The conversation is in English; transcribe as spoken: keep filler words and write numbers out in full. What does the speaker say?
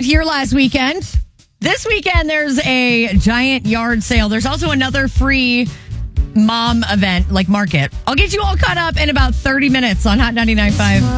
here last weekend. This weekend, there's a giant yard sale. There's also another free mom event, like market. I'll get you all caught up in about thirty minutes on Hot ninety-nine point five.